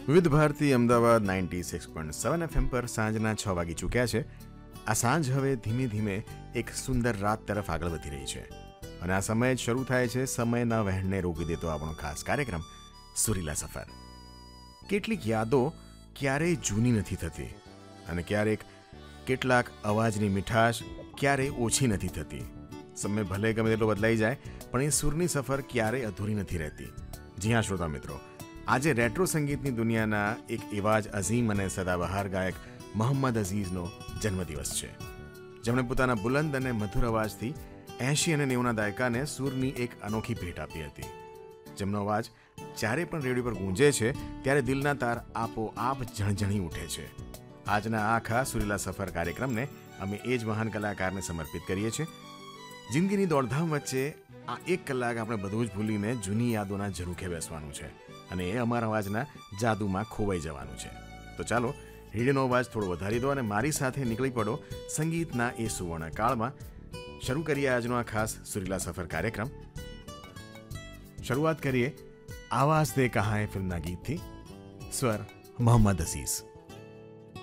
વિવિધ ભારતી અમદાવાદ 96.7 FM પર સાંજના 6 વાગી ચૂક્યા છે. આ સાંજ હવે ધીમે ધીમે એક સુંદર રાત તરફ આગળ વધી રહી છે અને આ સમયે જ શરૂ થાય છે સમયના વહેણને રોકી દેતો આપણો ખાસ કાર્યક્રમ સુરીલા સફર. કેટલીક યાદો ક્યારેય જૂની નથી થતી અને કેટલાક અવાજની મીઠાશ ક્યારેય ઓછી નથી થતી. સમય ભલે ગમે તેટલો બદલાઈ જાય પણ એ સુરની સફર ક્યારેય અધૂરી નથી રહેતી. જી હા શ્રોતા મિત્રો, આજે રેટ્રો સંગીતની દુનિયાના એક એવા જ અઝીમ અને સદાબહાર ગાયક મોહમ્મદ અઝીઝનો જન્મદિવસ છે, જેમણે પોતાના બુલંદ અને મધુર અવાજથી 80 અને 90ના દાયકાને સૂરની એક અનોખી ભેટ આપી હતી. જેમનો અવાજ જ્યારે પણ રેડિયો પર ગૂંજે છે ત્યારે દિલના તાર આપોઆપ ઝણઝણી ઉઠે છે. આજના આખા સુરીલા સફર કાર્યક્રમને અમે એ જ મહાન કલાકારને સમર્પિત કરીએ છીએ. જિંદગીની દોડધામ વચ્ચે આ એક કલાક આપણે બધું જ ભૂલીને જૂની યાદોના ઝરૂખે બેસવાનું છે અને એ અમારા અવાજના જાદુમાં ખોવાઈ જવાનું છે. તો ચાલો રેડિયોનો અવાજ થોડો વધારી દો અને મારી સાથે નીકળી પડો સંગીતના એ સુવર્ણ કાળમાં. શરૂ કરીએ આજનો આ ખાસ સુરીલા સફર કાર્યક્રમ. શરૂઆત કરીએ આવાઝ દે કહાં હૈ ફિલ્મના ગીતથી. સ્વર મોહમ્મદ અઝીઝ.